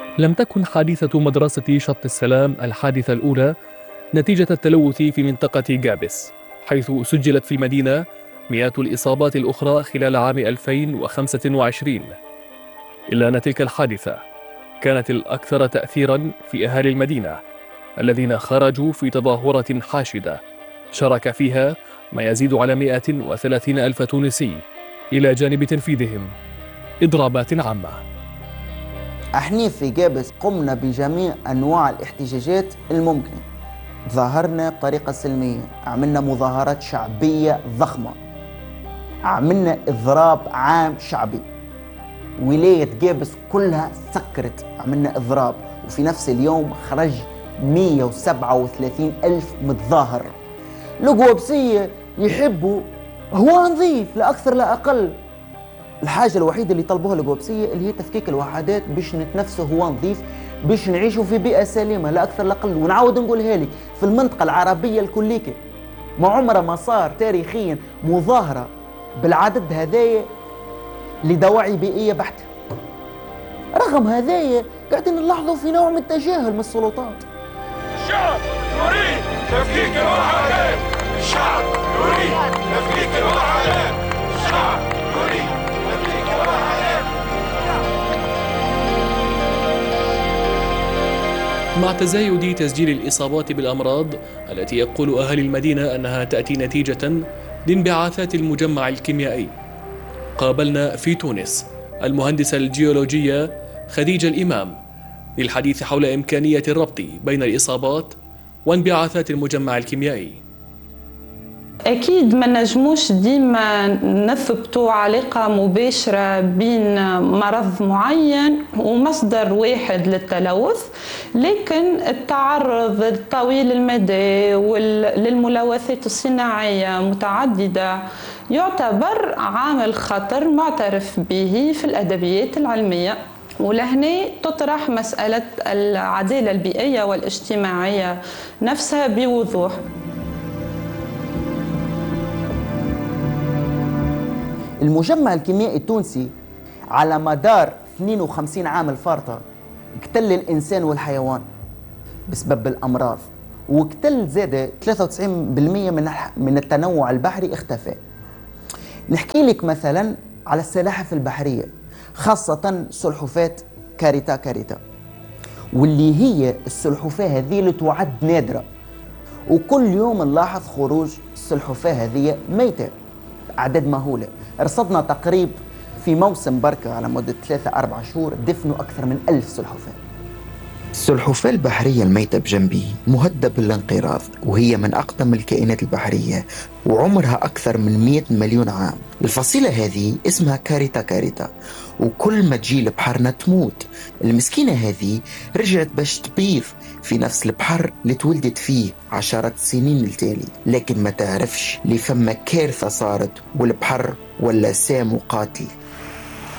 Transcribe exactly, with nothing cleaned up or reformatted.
لم تكن حادثة مدرسة شط السلام الحادثة الأولى نتيجة التلوث في منطقة جابس، حيث سجلت في المدينة مئات الإصابات الأخرى خلال عام ألفين وخمسة وعشرين، إلا أن تلك الحادثة كانت الأكثر تأثيرا في أهالي المدينة الذين خرجوا في تظاهرة حاشدة شارك فيها ما يزيد على مئة وثلاثين ألف تونسي، إلى جانب تنفيذهم إضرابات عامة. احنا في جابس قمنا بجميع أنواع الاحتجاجات الممكنة، ظاهرنا بطريقة سلمية، عملنا مظاهرات شعبية ضخمة، عملنا إضراب عام شعبي، ولاية جابس كلها سكرت، عملنا إضراب، وفي نفس اليوم خرج مئة وسبعة وثلاثين ألف متظاهر. القوابسية يحبوا هو نظيف لا أكثر لا أقل. الحاجة الوحيدة اللي طلبوها القوابسية اللي هي تفكيك الوحدات باش نتنفسوا هو نظيف، باش نعيشوا في بيئة سليمة لا أكثر لا أقل. ونعاود نقولها لي في المنطقة العربية الكليكة ما عمره ما صار تاريخيا مظاهرة بالعدد هذايا لدواعي بيئية بحتة. رغم هذايا قاعدين نلاحظوا في نوع من التجاهل من السلطات. الشعب يريد تفكيك الوحدات، الشعب يريد تفكيك الوحدات، الشعب يريد تفكيك الوحدات. مع تزايد تسجيل الإصابات بالأمراض التي يقول أهالي المدينة أنها تأتي نتيجة لانبعاثات المجمع الكيميائي، قابلنا في تونس المهندسة الجيولوجية خديجة الإمام للحديث حول إمكانية الربط بين الإصابات وانبعاثات المجمع الكيميائي. أكيد ما نجموش ديما نثبتوا علاقة مباشرة بين مرض معين ومصدر واحد للتلوث، لكن التعرض الطويل المدى للملوثات الصناعية متعددة يعتبر عامل خطر معترف به في الأدبيات العلمية. ولهنا تطرح مسألة العدالة البيئية والاجتماعية نفسها بوضوح. المجمع الكيميائي التونسي على مدار اثنين وخمسين عام الفارطة اقتل الإنسان والحيوان بسبب الأمراض، واقتل زاد ثلاثة وتسعين بالمئة من من التنوع البحري اختفى. نحكي لك مثلا على السلاحف البحرية، خاصة سلحفاة كاريتا كاريتا، واللي هي السلحفاة هذه اللي تعد نادرة، وكل يوم نلاحظ خروج السلحفاة هذه ميتة أعداد مهولة. رصدنا تقريب في موسم بركة على مدة ثلاثة أربعة شهور دفنوا أكثر من ألف سلحفاة. السلحفاة البحرية الميتة بجنبي مهددة بالانقراض، وهي من أقدم الكائنات البحرية وعمرها أكثر من مئة مليون عام. الفصيلة هذه اسمها كاريتا كاريتا، وكل ما تجي لبحرنا تموت. المسكينة هذه رجعت باش تبيض في نفس البحر اللي تولدت فيه عشرات السنين التالي، لكن ما تعرفش اللي فما كارثة صارت والبحر ولا سام وقاتل.